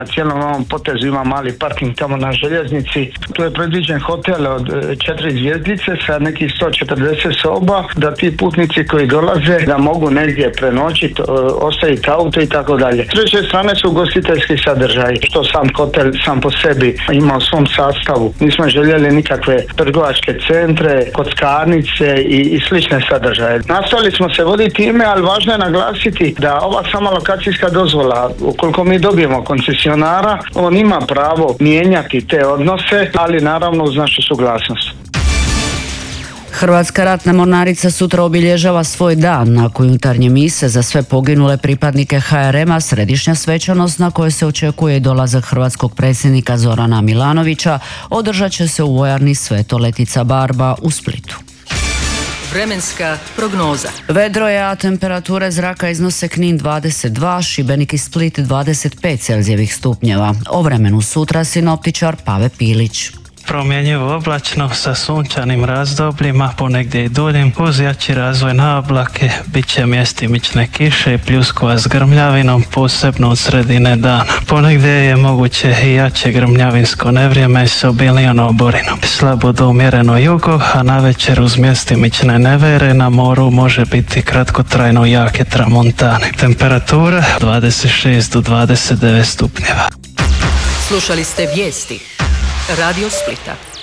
Na cijelom ovom potezu ima mali parking tamo na željeznici. Tu je predviđen hotel od 4 zvjezdice sa nekih 140 soba, da ti putnici koji dolaze da mogu negdje prenoćiti, ostaviti auto i tako dalje. S treće strane su ugostiteljski sadržaj, što sam hotel sam po sebi ima u svom sastavu. Nismo željeli nikakve trgovačke centre, kockarnice i slične sadržaje. Nastavili smo se voditi time, ali važno je naglasiti da ova sama lokacijska dozvola, ukoliko mi dobijemo koncesionara, on ima pravo mijenjati te odnose, ali naravno uz našu suglasnost. Hrvatska ratna mornarica sutra obilježava svoj dan. Nakon jutarnje mise za sve poginule pripadnike HRM-a, središnja svečanost na kojoj se očekuje i dolazak hrvatskog predsjednika Zorana Milanovića održat će se u vojarni Sveto Letica Barba u Splitu. Vremenska prognoza. Vedro je, a temperature zraka iznose Knin 22, Šibenik i Split 25 celzijevih stupnjeva. O vremenu sutra sinoptičar Pave Pilić. Promjenjivo oblačno sa sunčanim razdobljima, ponegdje i duljim, uz jači razvoj na oblake, bit će mjestimične kiše i pljuskova s grmljavinom, posebno od sredine dana. Ponegdje je moguće i jače grmljavinsko nevrijeme s obilnijom oborinom. Slabo do umjereno jugo, a navečer uz mjestimične nevere na moru može biti kratkotrajno jake tramontane. Temperatura 26 do 29 stupnjeva. Slušali ste vijesti Radio Splita.